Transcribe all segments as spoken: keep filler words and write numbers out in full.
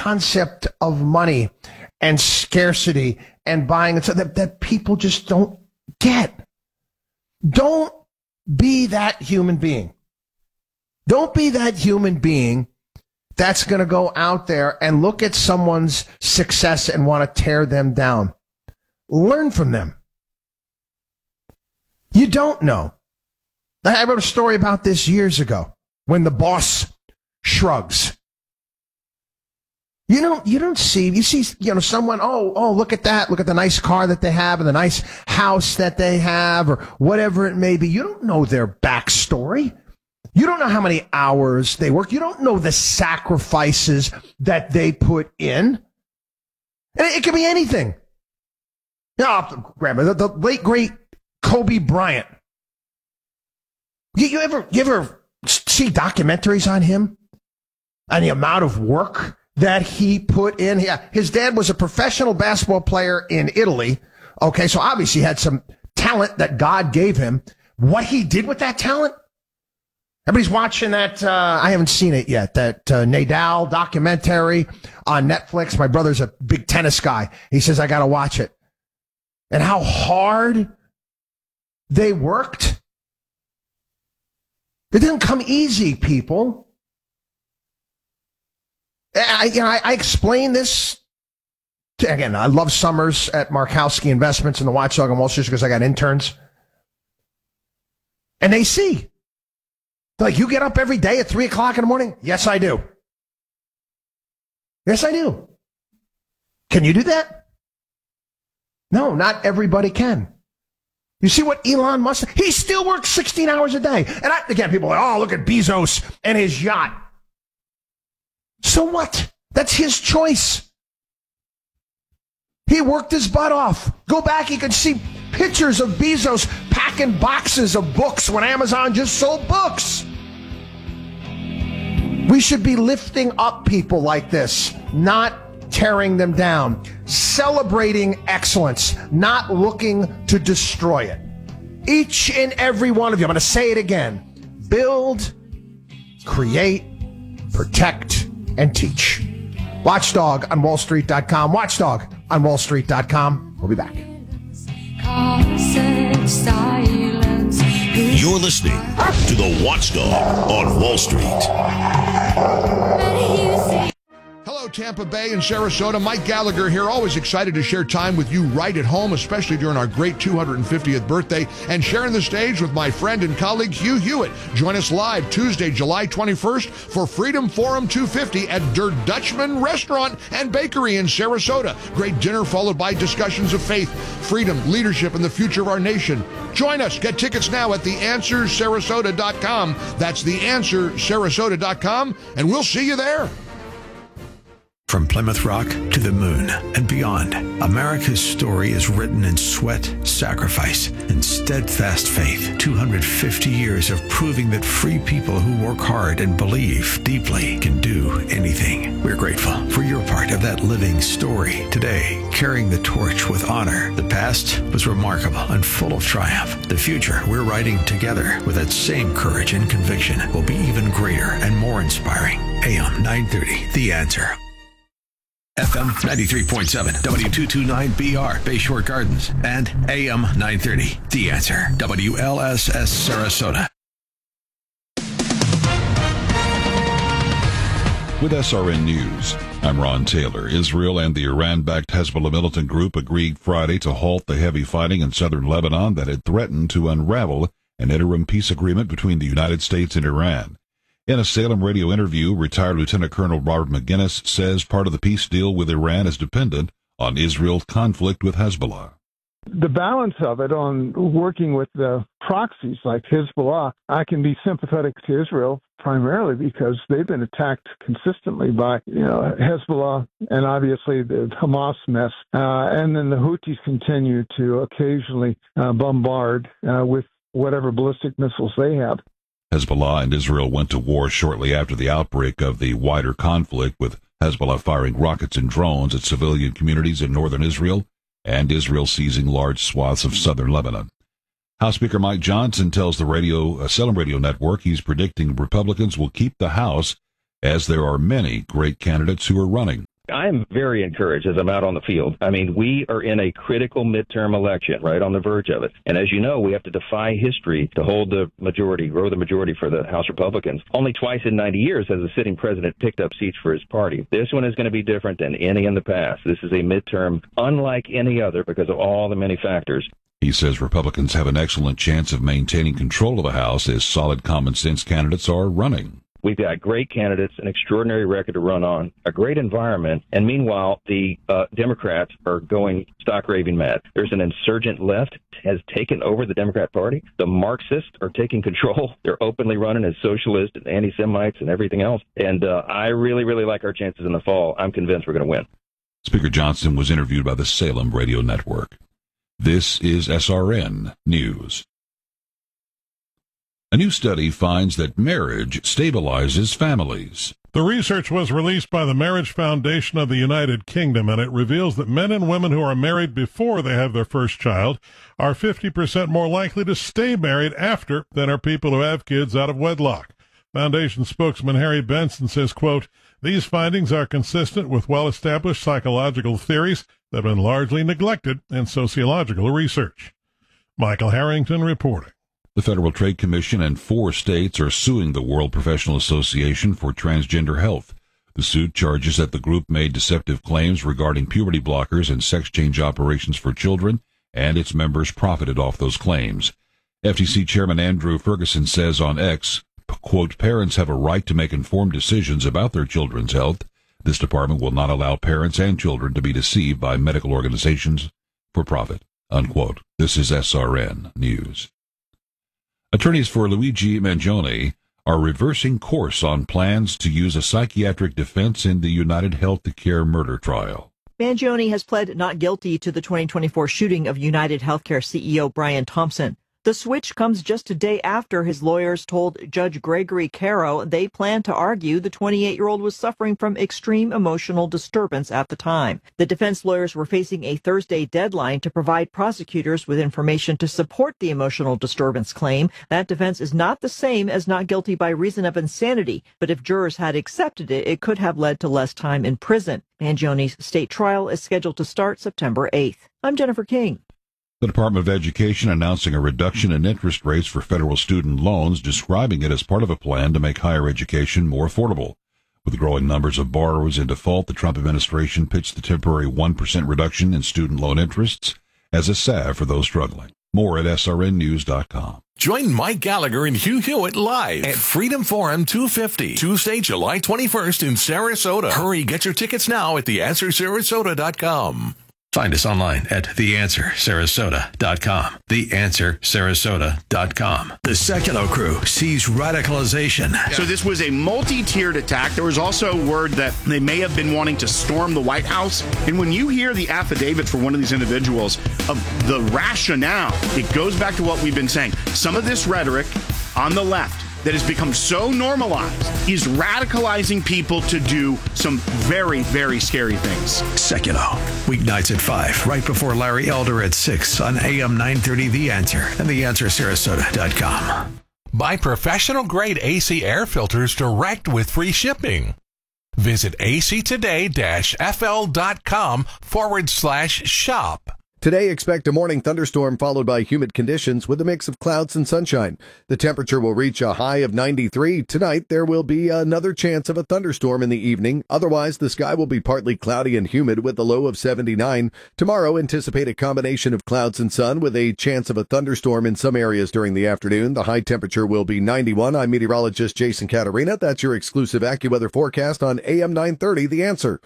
concept of money and scarcity and buying, and so that, that people just don't get. Don't be that human being. Don't be that human being that's going to go out there and look at someone's success and want to tear them down. Learn from them. You don't know. I wrote a story about this years ago when the boss shrugs. You don't, you don't see, you see, you know, someone, oh, oh, look at that. Look at the nice car that they have and the nice house that they have or whatever it may be. You don't know their backstory. You don't know how many hours they work. You don't know the sacrifices that they put in. And it, it could be anything. You know, grandma, the, the late, great Kobe Bryant. You, you ever, you ever see documentaries on him and the amount of work that he put in? Yeah, his dad was a professional basketball player in Italy. Okay, so obviously he had some talent that God gave him. What he did with that talent? Everybody's watching that. Uh, I haven't seen it yet. That uh, Nadal documentary on Netflix. My brother's a big tennis guy. He says, I got to watch it. And how hard they worked. It didn't come easy, people. I, you know, I, I explain this. To, again, I love Summers at Markowski Investments and the Watchdog on Wall Street because I got interns. And they see. Like, you get up every day at three o'clock in the morning? Yes, I do. Yes, I do. Can you do that? No, not everybody can. You see what Elon Musk, he still works sixteen hours a day. And I, again, people are like, oh, look at Bezos and his yacht. So what? That's his choice. He worked his butt off. Go back, you can see pictures of Bezos packing boxes of books when Amazon just sold books. We should be lifting up people like this, not tearing them down. Celebrating excellence, not looking to destroy it. Each and every one of you, I'm going to say it again, build, create, protect, and teach. Watchdog on wall street dot com. Watchdog on wall street dot com. We'll be back. You're listening to the Watchdog on Wall Street. Hello, Tampa Bay and Sarasota. Mike Gallagher here. Always excited to share time with you right at home, especially during our great two hundred fiftieth birthday, and sharing the stage with my friend and colleague Hugh Hewitt. Join us live Tuesday, July twenty-first for Freedom Forum two fifty at Der Dutchman Restaurant and Bakery in Sarasota. Great dinner followed by discussions of faith, freedom, leadership, and the future of our nation. Join us. Get tickets now at the answer sarasota dot com. That's the answer sarasota dot com, and we'll see you there. From Plymouth Rock to the moon and beyond, America's story is written in sweat, sacrifice, and steadfast faith. two hundred fifty years of proving that free people who work hard and believe deeply can do anything. We're grateful for your part of that living story today, carrying the torch with honor. The past was remarkable and full of triumph. The future we're writing together with that same courage and conviction will be even greater and more inspiring. A M nine thirty, The Answer. F M ninety-three point seven, W two twenty-nine B R, Bayshore Gardens, and A M nine thirty, The Answer, W L S S Sarasota. With S R N News, I'm Ron Taylor. Israel and the Iran-backed Hezbollah militant group agreed Friday to halt the heavy fighting in southern Lebanon that had threatened to unravel an interim peace agreement between the United States and Iran. In a Salem radio interview, retired Lieutenant Colonel Robert McGinnis says part of the peace deal with Iran is dependent on Israel's conflict with Hezbollah. The balance of it on working with the proxies like Hezbollah, I can be sympathetic to Israel primarily because they've been attacked consistently by, you know, Hezbollah and obviously the Hamas mess. Uh, and then the Houthis continue to occasionally uh, bombard uh, with whatever ballistic missiles they have. Hezbollah and Israel went to war shortly after the outbreak of the wider conflict, with Hezbollah firing rockets and drones at civilian communities in northern Israel and Israel seizing large swaths of southern Lebanon. House Speaker Mike Johnson tells the radio, uh, Salem Radio Network he's predicting Republicans will keep the House as there are many great candidates who are running. I'm very encouraged as I'm out on the field. I mean, we are in a critical midterm election, right on the verge of it. And as you know, we have to defy history to hold the majority, grow the majority for the House Republicans. Only twice in ninety years has a sitting president picked up seats for his party. This one is going to be different than any in the past. This is a midterm unlike any other because of all the many factors. He says Republicans have an excellent chance of maintaining control of the House as solid common sense candidates are running. We've got great candidates, an extraordinary record to run on, a great environment, and meanwhile, the uh, Democrats are going stock raving mad. There's an insurgent left has taken over the Democrat Party. The Marxists are taking control. They're openly running as socialists and anti-Semites and everything else. And uh, I really, really like our chances in the fall. I'm convinced we're going to win. Speaker Johnson was interviewed by the Salem Radio Network. This is S R N News. A new study finds that marriage stabilizes families. The research was released by the Marriage Foundation of the United Kingdom, and it reveals that men and women who are married before they have their first child are fifty percent more likely to stay married after than are people who have kids out of wedlock. Foundation spokesman Harry Benson says, quote, "These findings are consistent with well-established psychological theories that have been largely neglected in sociological research." Michael Harrington reporting. The Federal Trade Commission and four states are suing the World Professional Association for Transgender Health. The suit charges that the group made deceptive claims regarding puberty blockers and sex change operations for children, and its members profited off those claims. F T C Chairman Andrew Ferguson says on X, quote, "Parents have a right to make informed decisions about their children's health. This department will not allow parents and children to be deceived by medical organizations for profit," unquote. This is S R N News. Attorneys for Luigi Mangione are reversing course on plans to use a psychiatric defense in the United Healthcare murder trial. Mangione has pled not guilty to the twenty twenty-four shooting of United Healthcare C E O Brian Thompson. The switch comes just a day after his lawyers told Judge Gregory Caro they plan to argue the twenty-eight-year-old was suffering from extreme emotional disturbance at the time. The defense lawyers were facing a Thursday deadline to provide prosecutors with information to support the emotional disturbance claim. That defense is not the same as not guilty by reason of insanity, but if jurors had accepted it, it could have led to less time in prison. Mangione's state trial is scheduled to start September eighth. I'm Jennifer King. The Department of Education announcing a reduction in interest rates for federal student loans, describing it as part of a plan to make higher education more affordable. With growing numbers of borrowers in default, the Trump administration pitched the temporary one percent reduction in student loan interests as a salve for those struggling. More at S R N news dot com. Join Mike Gallagher and Hugh Hewitt live at Freedom Forum two fifty, Tuesday, July twenty-first in Sarasota. Hurry, get your tickets now at the answer sarasota dot com. Find us online at the answer sarasota dot com. the answer sarasota dot com. The Sekulow crew sees radicalization. So this was a multi-tiered attack. There was also word that they may have been wanting to storm the White House. And when you hear the affidavit for one of these individuals of the rationale, it goes back to what we've been saying. Some of this rhetoric on the left that has become so normalized is radicalizing people to do some very, very scary things. Sekulow, weeknights at five, right before Larry Elder at six on A M nine thirty The Answer and the answer sarasota dot com. Buy professional-grade A C air filters direct with free shipping. Visit actoday-fl.com forward slash shop. Today, expect a morning thunderstorm followed by humid conditions with a mix of clouds and sunshine. The temperature will reach a high of ninety-three. Tonight, there will be another chance of a thunderstorm in the evening. Otherwise, the sky will be partly cloudy and humid with a low of seventy-nine. Tomorrow, anticipate a combination of clouds and sun with a chance of a thunderstorm in some areas during the afternoon. The high temperature will be ninety-one. I'm meteorologist Jason Catarina. That's your exclusive AccuWeather forecast on A M nine thirty, The Answer.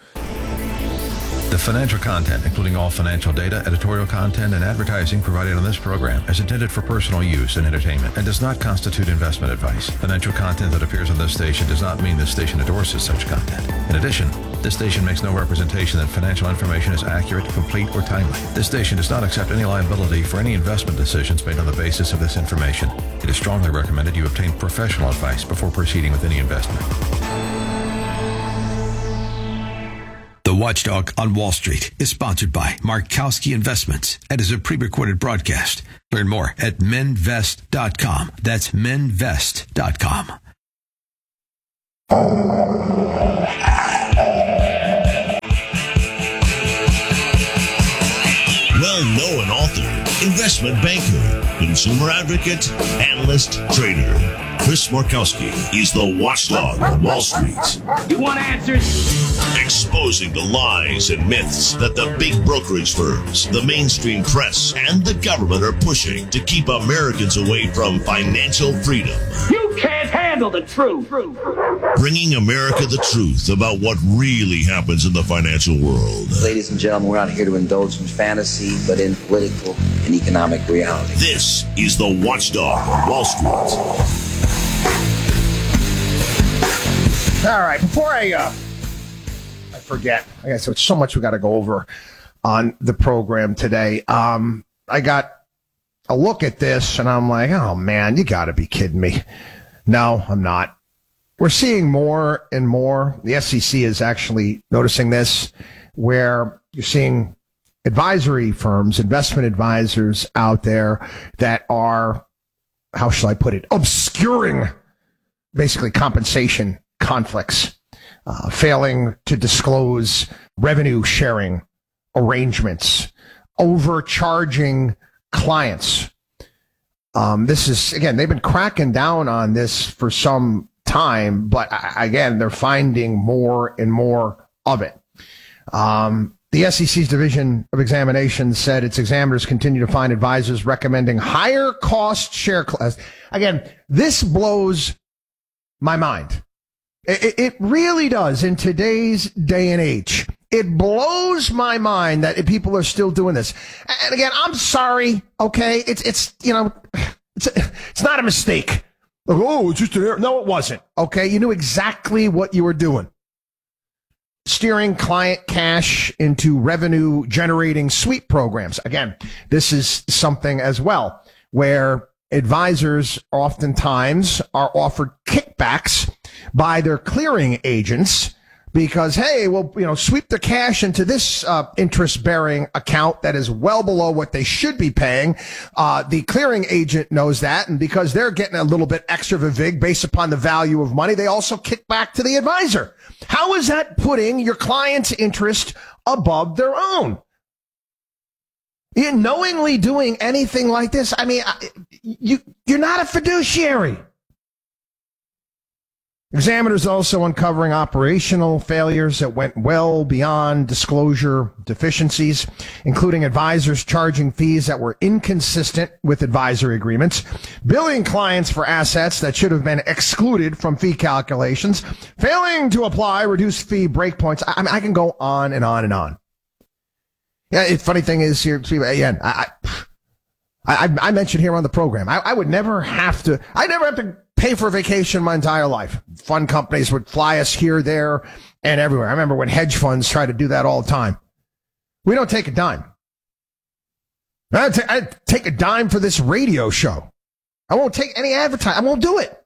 The financial content, including all financial data, editorial content, and advertising provided on this program is intended for personal use and entertainment and does not constitute investment advice. Financial content that appears on this station does not mean this station endorses such content. In addition, this station makes no representation that financial information is accurate, complete, or timely. This station does not accept any liability for any investment decisions made on the basis of this information. It is strongly recommended you obtain professional advice before proceeding with any investment. The Watchdog on Wall Street is sponsored by Markowski Investments and is a pre-recorded broadcast. Learn more at menvest dot com. That's menvest dot com. investment banker, consumer advocate, analyst, trader. Chris Markowski is the watchdog on Wall Street. You want answers? Exposing the lies and myths that the big brokerage firms, the mainstream press, and the government are pushing to keep Americans away from financial freedom. You can't handle the truth. Bringing America the truth about what really happens in the financial world. Ladies and gentlemen, we're not here to indulge in fantasy, but in political and economic reality. This is the Watchdog on Wall Street. All right, before I uh, I forget, I guess there's so much we got to go over on the program today. Um, I got a look at this, and I'm like, oh, man, you got to be kidding me. No, I'm not. We're seeing more and more. The S E C is actually noticing this, where you're seeing advisory firms, investment advisors out there that are, how shall I put it, obscuring basically compensation conflicts, uh, failing to disclose revenue sharing arrangements, overcharging clients. Um, this is, again, they've been cracking down on this for some time, but uh, again, they're finding more and more of it. Um, the S E C's Division of Examinations said its examiners continue to find advisors recommending higher cost share class. Again, this blows my mind. It, it really does in today's day and age. It blows my mind that people are still doing this. And again, I'm sorry. Okay. It's, it's, you know, it's, it's not a mistake. Oh, it's just an error. No, it wasn't. Okay. You knew exactly what you were doing. Steering client cash into revenue generating sweep programs. Again, this is something as well where advisors oftentimes are offered kickbacks by their clearing agents because, hey, well, you know, sweep the cash into this uh, interest-bearing account that is well below what they should be paying. Uh, the clearing agent knows that, and because they're getting a little bit extra of a vig based upon the value of money, they also kick back to the advisor. How is that putting your client's interest above their own? You're knowingly doing anything like this, I mean, you, you're not a fiduciary. Examiners also uncovering operational failures that went well beyond disclosure deficiencies, including advisors charging fees that were inconsistent with advisory agreements, billing clients for assets that should have been excluded from fee calculations, failing to apply reduced fee breakpoints. I, I mean, I can go on and on and on. Yeah, the funny thing is here, again, I, I, I mentioned here on the program, I, I would never have to, I never have to pay for a vacation my entire life. Fund companies would fly us here, there, and everywhere. I remember when hedge funds tried to do that all the time. We don't take a dime. I'd, t- I'd take a dime for this radio show. I won't take any advertising. I won't do it.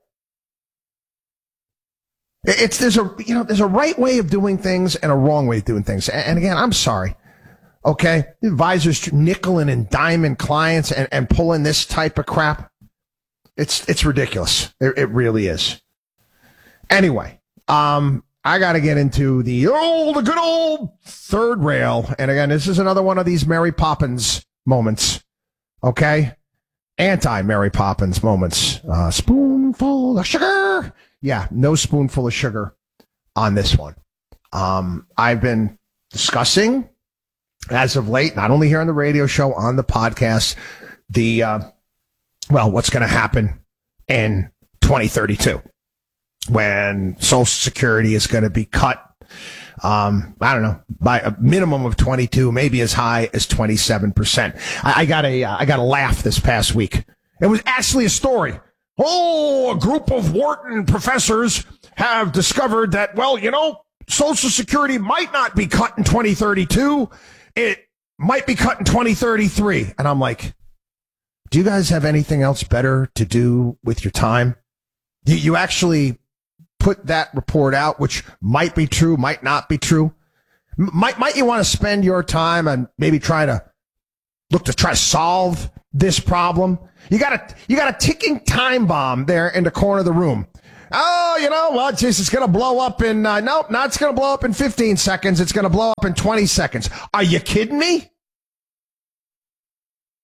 It's, there's a, you know, there's a right way of doing things and a wrong way of doing things. And, and again, I'm sorry. Okay. Advisors nickeling and diming clients and, and pulling this type of crap. It's, it's ridiculous. It, it really is. Anyway, um, I got to get into the old, the good old third rail. And again, this is another one of these Mary Poppins moments. Okay. Anti-Mary Poppins moments. Uh, spoonful of sugar. Yeah. No spoonful of sugar on this one. Um, I've been discussing as of late, not only here on the radio show, on the podcast, the, uh, well, what's going to happen in twenty thirty-two when Social Security is going to be cut, um, I don't know, by a minimum of twenty-two, maybe as high as twenty-seven percent. I, I got a, uh, I got a laugh this past week. It was actually a story. Oh, a group of Wharton professors have discovered that, well, you know, Social Security might not be cut in twenty thirty-two. It might be cut in twenty thirty-three. And I'm like, do you guys have anything else better to do with your time? You, you actually put that report out, which might be true, might not be true. Might, might you want to spend your time and maybe try to look to try to solve this problem? You got a, you got a ticking time bomb there in the corner of the room. Oh, you know what? Well, it's going to blow up in, uh, nope, not it's going to blow up in fifteen seconds. It's going to blow up in twenty seconds. Are you kidding me?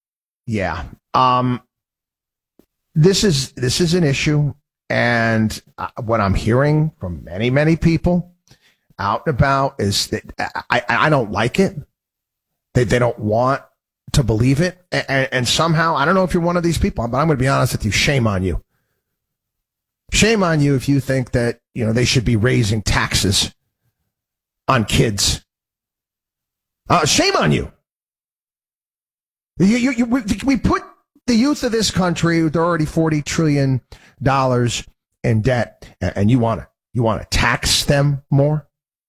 yeah. Um, this is this is an issue, and uh, what I'm hearing from many, many people out and about is that I, I don't like it. They they don't want to believe it, and, and somehow I don't know if you're one of these people, but I'm going to be honest with you. Shame on you. Shame on you if you think that you know they should be raising taxes on kids. Uh, shame on you. You, you, you. We put the youth of this country, they're already forty trillion dollars in debt, and you want to you want to tax them more?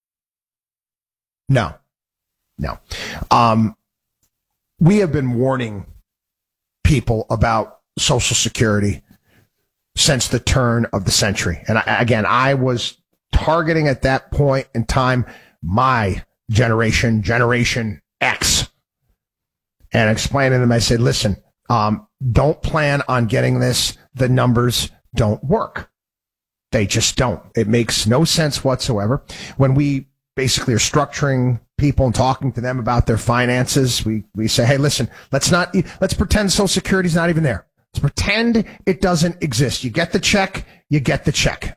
No, no. Um, we have been warning people about Social Security since the turn of the century. And I, again, I was targeting at that point in time my generation, Generation X, and explaining to them, I said, listen, um, don't plan on getting this. The numbers don't work. They just don't. It makes no sense whatsoever. When we basically are structuring people and talking to them about their finances, we, we say, hey, listen, let's not, let's pretend Social Security's not even there. Let's pretend it doesn't exist. You get the check, you get the check.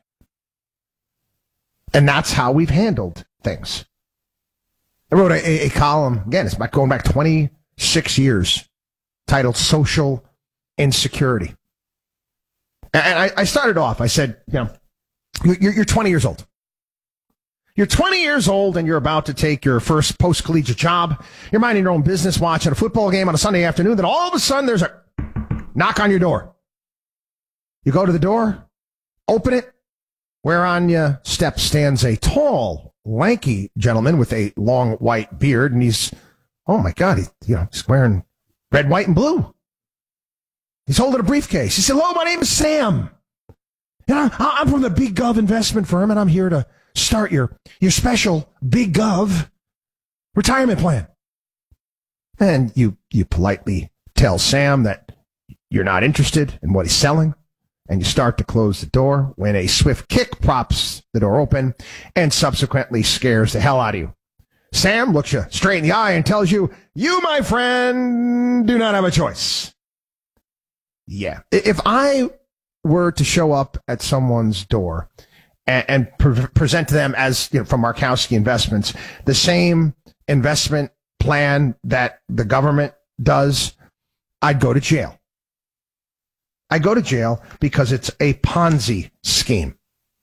And that's how we've handled things. I wrote a, a column, again, it's about going back twenty-six years, titled Social Insecurity. And I, I started off, I said, you know, you're, you're twenty years old. You're twenty years old and you're about to take your first post-collegiate job. You're minding your own business, watching a football game on a Sunday afternoon. Then all of a sudden there's a knock on your door. You go to the door, open it, where on your step stands a tall, lanky gentleman with a long white beard, and he's, oh my God, he, you know, he's wearing red, white, and blue. He's holding a briefcase. He said, hello, my name is Sam. You know, I'm from the Big Gov investment firm, and I'm here to start your, your special Big Gov retirement plan. And you, you politely tell Sam that you're not interested in what he's selling, and you start to close the door when a swift kick props the door open and subsequently scares the hell out of you. Sam looks you straight in the eye and tells you, you, my friend, do not have a choice. Yeah. If I were to show up at someone's door and, and pre- present to them as, you know, from Markowski Investments, the same investment plan that the government does, I'd go to jail. I go to jail because it's a Ponzi scheme.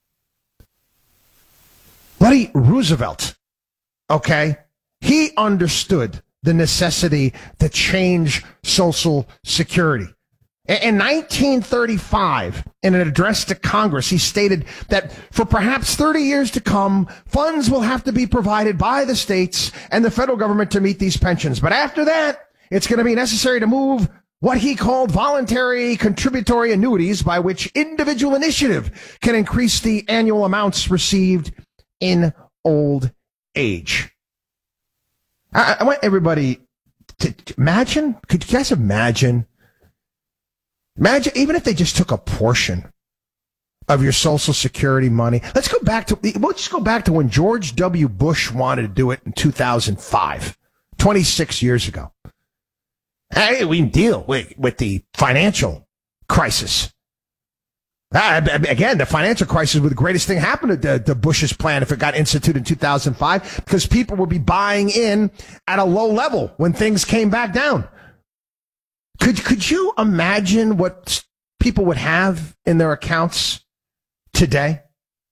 Buddy Roosevelt, okay, he understood the necessity to change Social Security. In nineteen thirty-five, in an address to Congress, he stated that for perhaps thirty years to come, funds will have to be provided by the states and the federal government to meet these pensions. But after that, it's going to be necessary to move what he called voluntary contributory annuities, by which individual initiative can increase the annual amounts received in old age. I, I want everybody to, to imagine, could you guys imagine, imagine even if they just took a portion of your Social Security money. Let's go back to, we'll just go back to when George W. Bush wanted to do it in two thousand five, twenty-six years ago. Hey, we can deal with, with the financial crisis. Uh, again, the financial crisis was the greatest thing happened to, to Bush's plan if it got instituted in two thousand five, because people would be buying in at a low level when things came back down. Could, could you imagine what people would have in their accounts today?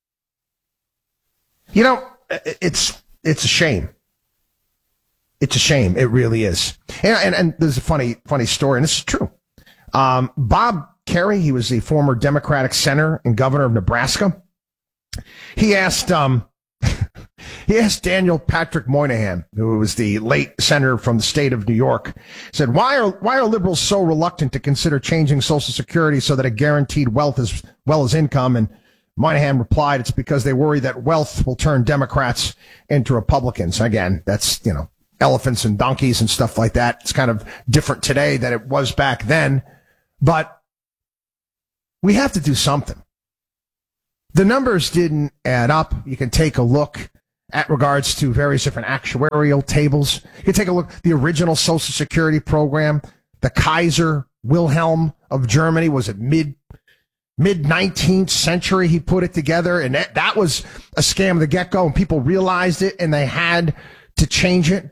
You know, it's, it's a shame. It's a shame. It really is. And, and, and there's a funny, funny story, and this is true. Um, Bob Kerrey, he was the former Democratic senator and governor of Nebraska. He asked, um, he asked Daniel Patrick Moynihan, who was the late senator from the state of New York, said, why are, why are liberals so reluctant to consider changing Social Security so that it guaranteed wealth as well as income? And Moynihan replied, it's because they worry that wealth will turn Democrats into Republicans. Again, that's, you know, elephants and donkeys and stuff like that. It's kind of different today than it was back then, but we have to do something. The numbers didn't add up. You can take a look at regards to various different actuarial tables. You can take a look at the original Social Security program. the Kaiser Wilhelm of Germany. Was it mid mid nineteenth century? He put it together, and that, that was a scam of the get-go, and people realized it, and they had to change it.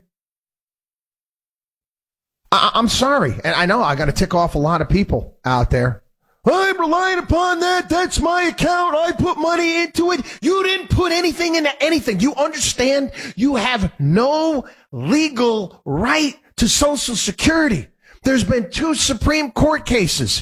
I, I'm sorry, and I know I got to tick off a lot of people out there. I'm relying upon that. That's my account. I put money into it. You didn't put anything into anything. You understand? You have no legal right to Social Security. There's been two Supreme Court cases.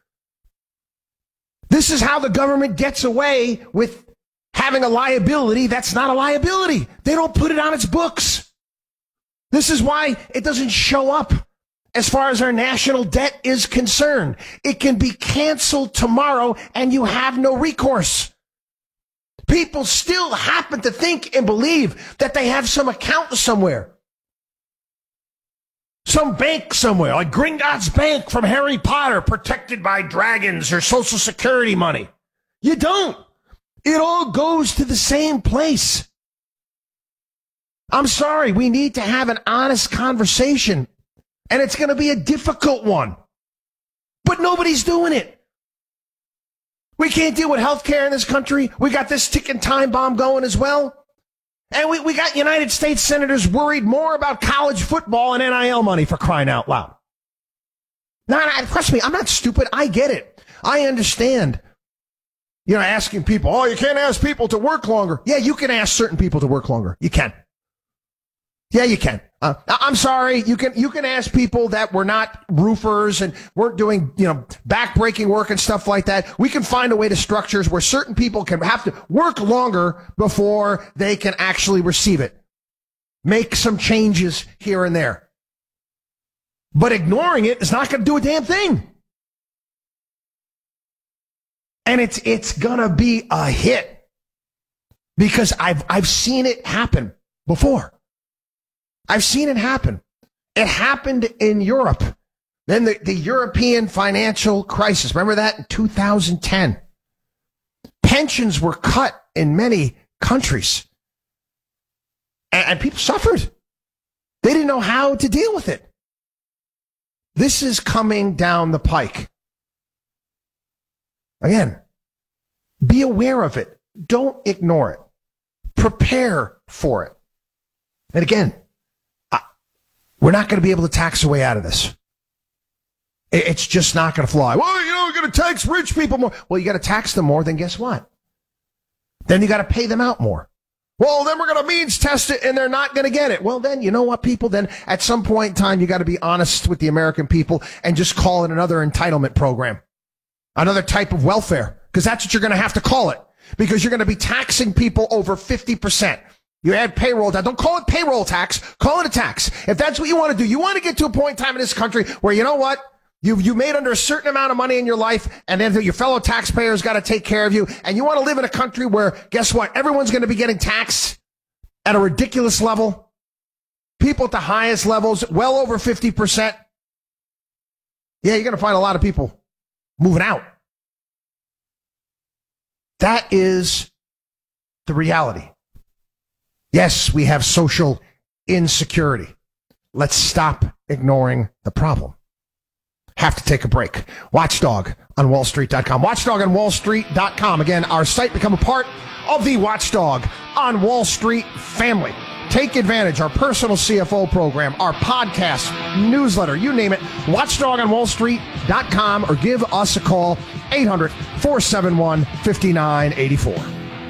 This is how the government gets away with having a liability that's not a liability. They don't put it on its books. This is why it doesn't show up as far as our national debt is concerned. It can be canceled tomorrow and you have no recourse. People still happen to think and believe that they have some account somewhere. Some bank somewhere, like Gringotts Bank from Harry Potter, protected by dragons or Social Security money. You don't. It all goes to the same place. I'm sorry, we need to have an honest conversation, and it's going to be a difficult one. But nobody's doing it. We can't deal with health care in this country. We got this ticking time bomb going as well. And we, we got United States senators worried more about college football and N I L money, for crying out loud. Now, trust me, I'm not stupid. I get it. I understand. You know, asking people, oh, you can't ask people to work longer. Yeah, you can ask certain people to work longer. You can. Yeah, you can. Uh, I'm sorry. You can you can ask people that were not roofers and weren't doing, you know, back-breaking work and stuff like that. We can find a way to structures where certain people can have to work longer before they can actually receive it. Make some changes here and there. But ignoring it is not going to do a damn thing. And it's it's going to be a hit because I've I've seen it happen before. I've seen it happen. It happened in Europe. Then the, the European financial crisis. Remember that in two thousand ten? Pensions were cut in many countries. And, and people suffered. They didn't know how to deal with it. This is coming down the pike. Again, be aware of it. Don't ignore it. Prepare for it. And again, we're not going to be able to tax our way out of this. It's just not going to fly. Well, you know, we're going to tax rich people more. Well, you got to tax them more, then guess what? Then you got to pay them out more. Well, then we're going to means test it and they're not going to get it. Well, then, you know what, people? Then at some point in time, you got to be honest with the American people and just call it another entitlement program, another type of welfare, because that's what you're going to have to call it, because you're going to be taxing people over fifty percent. You add payroll tax. Don't call it payroll tax. Call it a tax. If that's what you want to do, you want to get to a point in time in this country where, you know what? You you made under a certain amount of money in your life, and then your fellow taxpayers got to take care of you. And you want to live in a country where, guess what? Everyone's going to be getting taxed at a ridiculous level. People at the highest levels, well over fifty percent. Yeah, you're going to find a lot of people moving out. That is the reality. Yes, we have social insecurity. Let's stop ignoring the problem. Have to take a break. Watchdog on wall street dot com. Watchdog on wall street dot com. Again, our site, become a part of the Watchdog on Wall Street family. Take advantage. Our personal C F O program, our podcast, newsletter, you name it. Watchdog on wall street dot com or give us a call, eight hundred, four seven one, five nine eight four.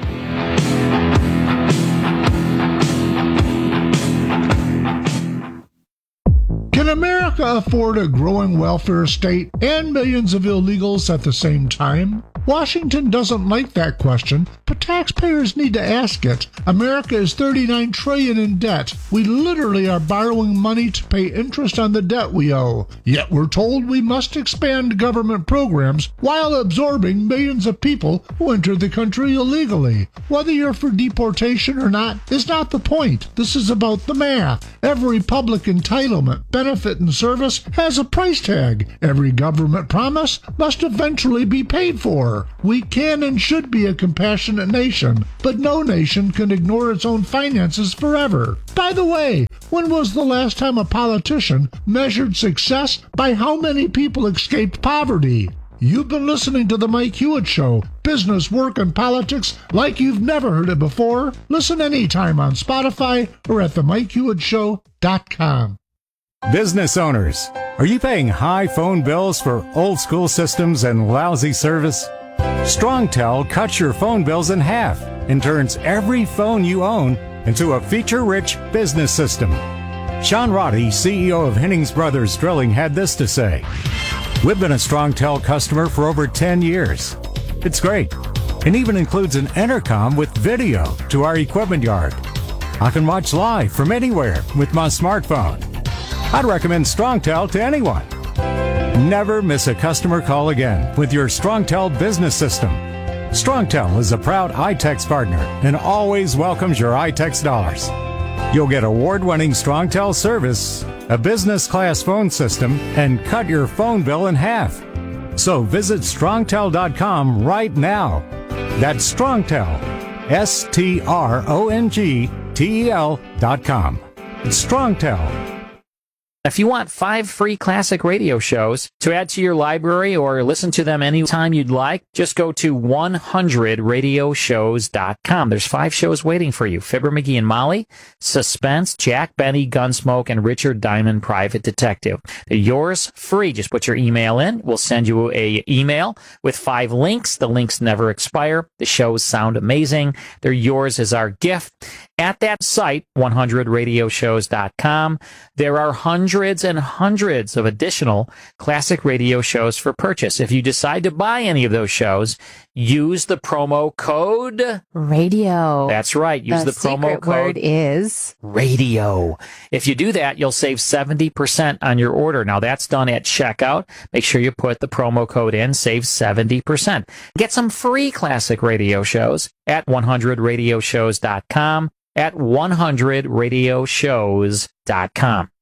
Can America afford a growing welfare state and millions of illegals at the same time? Washington doesn't like that question, but taxpayers need to ask it. America is thirty-nine trillion dollars in debt. We literally are borrowing money to pay interest on the debt we owe. Yet we're told we must expand government programs while absorbing millions of people who enter the country illegally. Whether you're for deportation or not is not the point. This is about the math. Every public entitlement, benefit, and service has a price tag. Every government promise must eventually be paid for. Sure, we can and should be a compassionate nation, but no nation can ignore its own finances forever. By the way, when was the last time a politician measured success by how many people escaped poverty? You've been listening to The Mike Hewitt Show, business, work, and politics like you've never heard it before. Listen anytime on Spotify or at the mike hewitt show dot com. Business owners, are you paying high phone bills for old school systems and lousy service? StrongTel cuts your phone bills in half and turns every phone you own into a feature-rich business system. Sean Roddy, C E O of Hennings Brothers Drilling, had this to say. We've been a StrongTel customer for over ten years. It's great, and even includes an intercom with video to our equipment yard. I can watch live from anywhere with my smartphone. I'd recommend StrongTel to anyone. Never miss a customer call again with your StrongTel business system. StrongTel is a proud iTex partner and always welcomes your iTex dollars. You'll get award-winning StrongTel service, a business-class phone system, and cut your phone bill in half. So visit strongtel dot com right now. That's StrongTel, S T R O N G T E L dot com. It's StrongTel. If you want five free classic radio shows to add to your library or listen to them anytime you'd like, just go to one hundred radio shows dot com. There's five shows waiting for you. Fibber McGee and Molly, Suspense, Jack Benny, Gunsmoke, and Richard Diamond, Private Detective. They're yours free. Just put your email in. We'll send you a email with five links. The links never expire. The shows sound amazing. They're yours as our gift. At that site, one hundred radio shows dot com, there are hundreds and hundreds of additional classic radio shows for purchase. If you decide to buy any of those shows, use the promo code radio. That's right. Use the, the promo secret code word is radio. If you do that, you'll save seventy percent on your order. Now, that's done at checkout. Make sure you put the promo code in, save seventy percent. Get some free classic radio shows at one hundred radio shows dot com. At one hundred radio shows dot com.